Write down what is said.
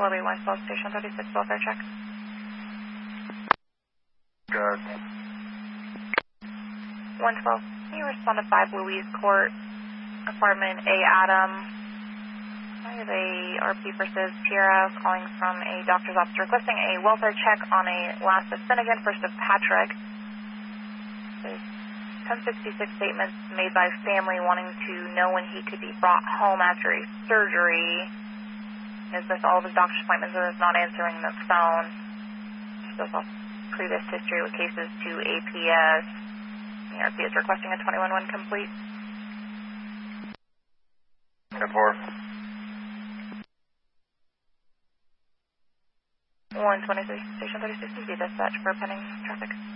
4B, 112, Station 36, welfare check. Good. 112, can you respond to 5 Louise Court, apartment A. Adam? I have a RP versus Tierra calling from a doctor's office requesting a welfare check on a last of Finnegan, first of Patrick. There's 1066 statements made by family wanting to know when he could be brought home after a surgery. Is this all of his doctor's appointments and is not answering the phone? There's also previous history with cases to APS. The RP is requesting a 21-1 complete. 10-4. 123, Station 36, be dispatch for pending traffic.